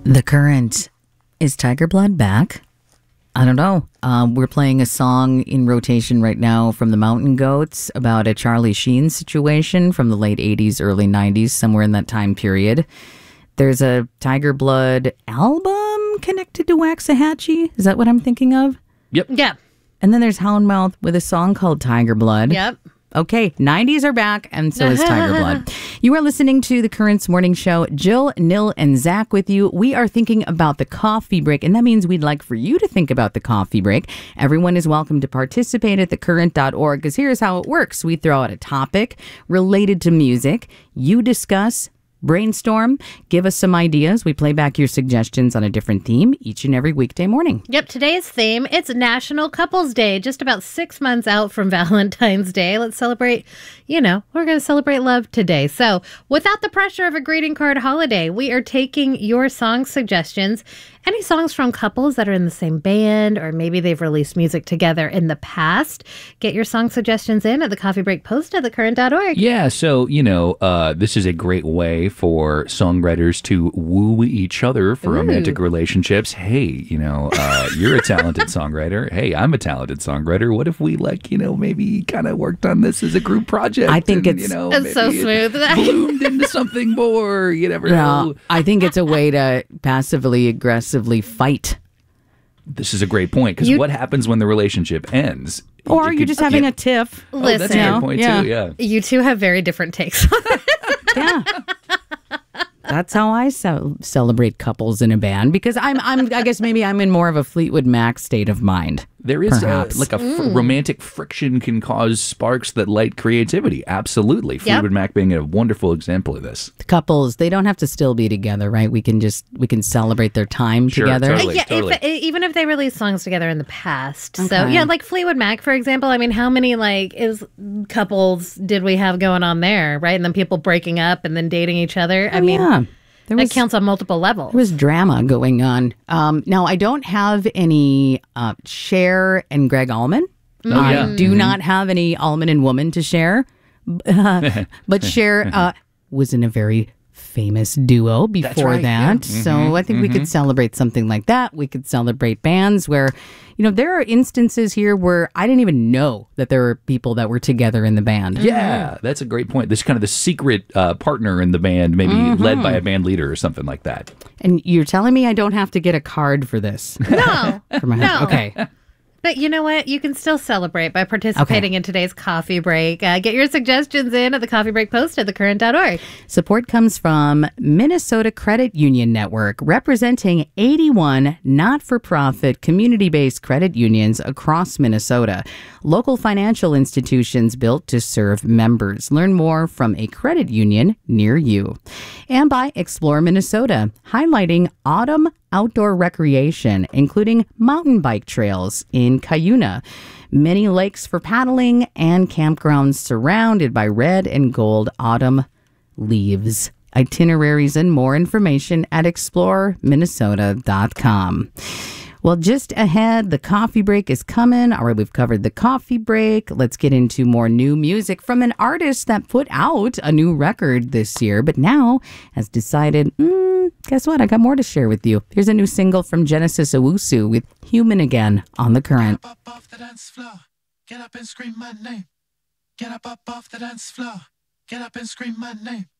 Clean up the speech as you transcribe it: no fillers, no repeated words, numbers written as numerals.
The Current. Is Tiger Blood back? I don't know. We're playing a song in rotation right now from the Mountain Goats about a Charlie Sheen situation from the late 80s, early 90s, somewhere in that time period. There's a Tiger Blood album connected to Waxahachie. Is that what I'm thinking of? Yep. Yeah. And then there's Houndmouth with a song called Tiger Blood. Yep. Okay, 90s are back, and so is Tiger Blood. You are listening to The Current's Morning Show. Jill, Nil, and Zach with you. We are thinking about the coffee break, and that means we'd like for you to think about the coffee break. Everyone is welcome to participate at thecurrent.org, because here's how it works. We throw out a topic related to music. You discuss, brainstorm, give us some ideas. We play back your suggestions on a different theme each and every weekday morning. Yep, today's theme, it's National Couples Day, just about 6 months out from Valentine's Day. Let's celebrate, we're going to celebrate love today. So without the pressure of a greeting card holiday, we are taking your song suggestions. Any songs from couples that are in the same band, or maybe they've released music together in the past. Get your song suggestions in at the Coffee Break post at thecurrent.org. Yeah, so, this is a great way for songwriters to woo each other for romantic relationships. Hey, you're a talented songwriter. Hey, I'm a talented songwriter. What if we, maybe kind of worked on this as a group project? I think and, it's so smooth. Bloomed into something more. You never know. I think it's a way to passively aggressively fight. This is a great point, because what happens when the relationship ends? Or you're just having a tiff. Listen, that's a good point too, yeah. You two have very different takes on it. Yeah. That's how I celebrate couples in a band, because I guess maybe I'm in more of a Fleetwood Mac state of mind. There is romantic friction can cause sparks that light creativity. Absolutely. Fleetwood Mac being a wonderful example of this. Couples, they don't have to still be together, right? We can celebrate their time together. Totally. Even if they released songs together in the past. Okay. So, like Fleetwood Mac, for example. I mean, how many couples did we have going on there, right? And then people breaking up and then dating each other. That counts on multiple levels. There was drama going on. Now, I don't have any Cher and Greg Allman. I do not have any Allman and Woman to share. But Cher was in a very famous duo before that. Yeah. So I think we could celebrate something like that. We could celebrate bands where, there are instances here where I didn't even know that there were people that were together in the band. Yeah, that's a great point. This kind of the secret partner in the band, maybe led by a band leader or something like that. And you're telling me I don't have to get a card for this? No. No. Okay. But you know what? You can still celebrate by participating in today's coffee break. Get your suggestions in at the Coffee Break post at thecurrent.org. Support comes from Minnesota Credit Union Network, representing 81 not-for-profit community-based credit unions across Minnesota. Local financial institutions built to serve members. Learn more from a credit union near you. And by Explore Minnesota, highlighting autumn outdoor recreation, including mountain bike trails in Cuyuna, many lakes for paddling, and campgrounds surrounded by red and gold autumn leaves. Itineraries and more information at exploreminnesota.com. Well, just ahead, the coffee break is coming. All right, we've covered the coffee break. Let's get into more new music from an artist that put out a new record this year, but now has decided, guess what? I got more to share with you. Here's a new single from Genesis Owusu with Human Again on The Current. Get up off the dance floor. Get up and scream my name. Get up off the dance floor. Get up and scream my name.